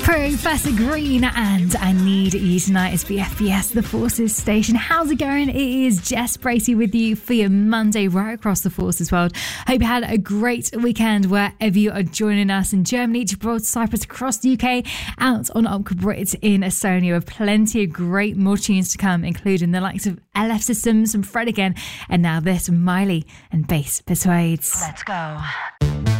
Professor Green and I Need You Tonight is BFBS, the Forces station. How's it going? It is Jess Bracey with you for your Monday right across the Forces world. Hope you had a great weekend wherever you are joining us in Germany, Gibraltar, Cyprus, across the UK, out on Opca Brit in Estonia, with plenty of great more tunes to come, including the likes of LF Systems and Fred again, and now this, Miley and Bass Persuades. Let's go.